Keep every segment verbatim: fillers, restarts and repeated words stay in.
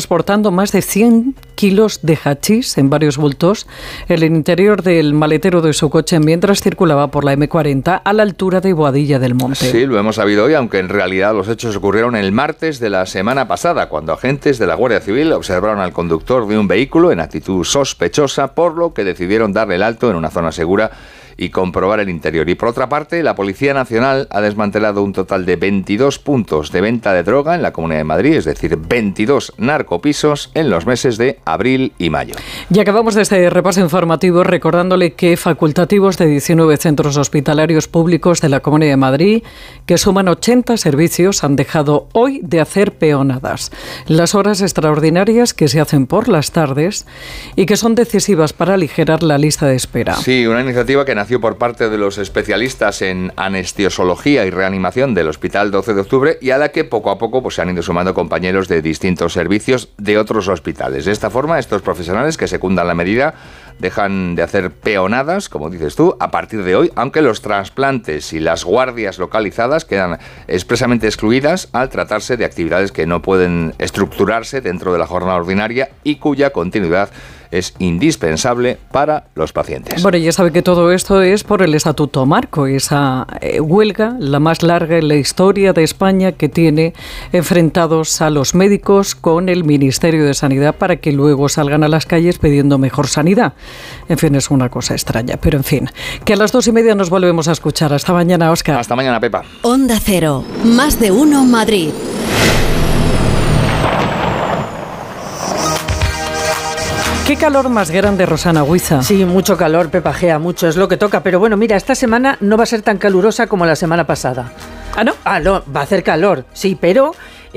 transportando más de cien kilos de hachís en varios bultos en el interior del maletero de su coche mientras circulaba por la eme cuarenta a la altura de Boadilla del Monte. Sí, lo hemos sabido hoy, aunque en realidad los hechos ocurrieron el martes de la semana pasada, cuando agentes de la Guardia Civil observaron al conductor de un vehículo en actitud sospechosa, por lo que decidieron darle el alto en una zona segura y comprobar el interior. Y por otra parte, la Policía Nacional ha desmantelado un total de veintidós puntos de venta de droga en la Comunidad de Madrid, es decir, veintidós narcopisos en los meses de abril y mayo. Y acabamos de este repaso informativo recordándole que facultativos de diecinueve centros hospitalarios públicos de la Comunidad de Madrid, que suman ochenta servicios, han dejado hoy de hacer peonadas. Las horas extraordinarias que se hacen por las tardes y que son decisivas para aligerar la lista de espera. Sí, una iniciativa que nació por parte de los especialistas en anestesiología y reanimación del Hospital doce de octubre y a la que poco a poco pues, se han ido sumando compañeros de distintos servicios de otros hospitales. De esta forma, estos profesionales que secundan la medida dejan de hacer peonadas, como dices tú, a partir de hoy, aunque los trasplantes y las guardias localizadas quedan expresamente excluidas al tratarse de actividades que no pueden estructurarse dentro de la jornada ordinaria y cuya continuidad es indispensable para los pacientes. Bueno, ya sabe que todo esto es por el Estatuto Marco, esa eh, huelga, la más larga en la historia de España, que tiene enfrentados a los médicos con el Ministerio de Sanidad para que luego salgan a las calles pidiendo mejor sanidad. En fin, es una cosa extraña, pero en fin. Que a las dos y media nos volvemos a escuchar. Hasta mañana, Óscar. Hasta mañana, Pepa. Onda Cero, más de uno Madrid. Qué calor más grande, Rosana Huiza. Sí, mucho calor, Pepa Gea, mucho, es lo que toca. Pero bueno, mira, esta semana no va a ser tan calurosa como la semana pasada. ¿Ah, no? Ah, no, va a hacer calor, sí, pero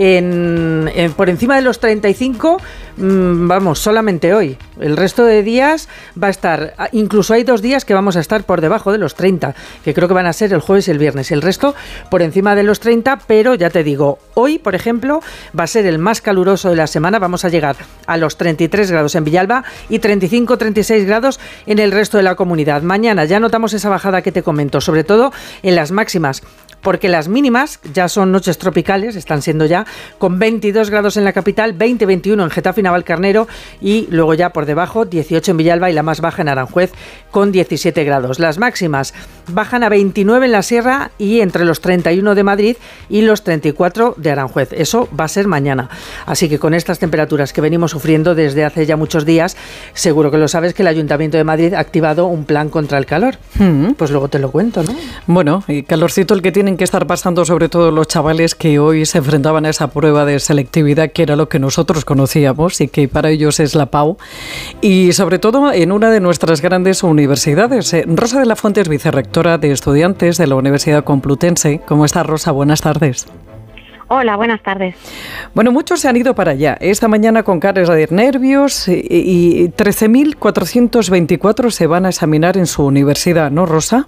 en, en, por encima de los treinta y cinco, mmm, vamos, solamente hoy. El resto de días va a estar, incluso hay dos días que vamos a estar por debajo de los treinta, que creo que van a ser el jueves y el viernes. El resto por encima de los treinta, pero ya te digo, hoy, por ejemplo, va a ser el más caluroso de la semana. Vamos a llegar a los treinta y tres grados en Villalba y treinta y cinco, treinta y seis grados en el resto de la comunidad. Mañana ya notamos esa bajada que te comento, sobre todo en las máximas, porque las mínimas ya son noches tropicales, están siendo ya con veintidós grados en la capital, veinte, veintiuno en Getafe y Navalcarnero y luego ya por debajo dieciocho en Villalba y la más baja en Aranjuez con diecisiete grados. Las máximas bajan a veintinueve en la Sierra y entre los treinta y uno de Madrid y los treinta y cuatro de Aranjuez. Eso va a ser mañana. Así que con estas temperaturas que venimos sufriendo desde hace ya muchos días, seguro que lo sabes que el Ayuntamiento de Madrid ha activado un plan contra el calor. Mm. Pues luego te lo cuento, ¿no? Bueno, y calorcito el que tienen que estar pasando sobre todo los chavales que hoy se enfrentaban a esa prueba de selectividad que era lo que nosotros conocíamos y que para ellos es la P A U y sobre todo en una de nuestras grandes universidades. Rosa de la Fuente es vicerrectora de estudiantes de la Universidad Complutense. ¿Cómo está, Rosa? Buenas tardes. Hola, buenas tardes. Bueno, muchos se han ido para allá esta mañana con caras de nervios y, y trece mil cuatrocientos veinticuatro se van a examinar en su universidad, ¿no, Rosa?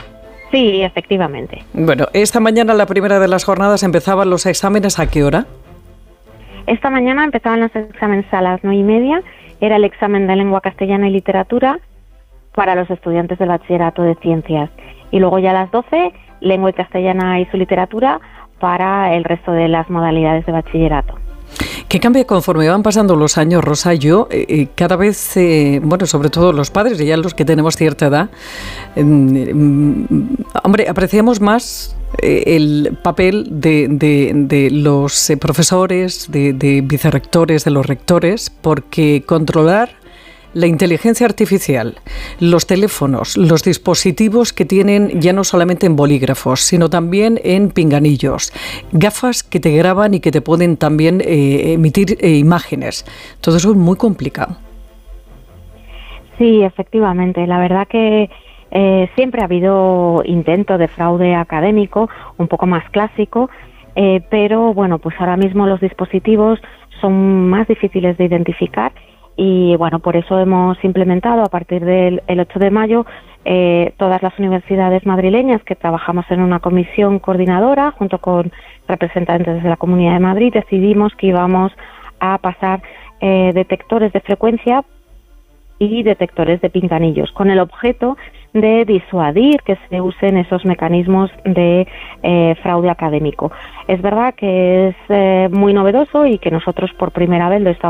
Sí, efectivamente. Bueno, esta mañana, la primera de las jornadas, empezaban los exámenes. ¿A qué hora? Esta mañana empezaban los exámenes a las nueve y media. Era el examen de lengua castellana y literatura para los estudiantes del bachillerato de ciencias. Y luego ya a las doce, lengua y castellana y su literatura para el resto de las modalidades de bachillerato. ¿Qué cambia conforme van pasando los años, Rosa? Yo eh, cada vez, eh, bueno, sobre todo los padres y ya los que tenemos cierta edad, eh, hombre, apreciamos más eh, el papel de, de, de los eh, profesores, de, de vicerrectores, de los rectores, porque controlar la inteligencia artificial, los teléfonos, los dispositivos que tienen ya no solamente en bolígrafos, sino también en pinganillos, gafas que te graban y que te pueden también eh, emitir eh, imágenes. Todo eso es muy complicado. Sí, efectivamente. La verdad que eh, siempre ha habido intento de fraude académico, un poco más clásico, eh, pero bueno, pues ahora mismo los dispositivos son más difíciles de identificar. Y bueno, por eso hemos implementado a partir del el ocho de mayo eh, todas las universidades madrileñas que trabajamos en una comisión coordinadora junto con representantes de la Comunidad de Madrid, decidimos que íbamos a pasar eh, detectores de frecuencia y detectores de pinganillos con el objeto de disuadir que se usen esos mecanismos de eh, fraude académico. Es verdad que es eh, muy novedoso y que nosotros por primera vez lo estamos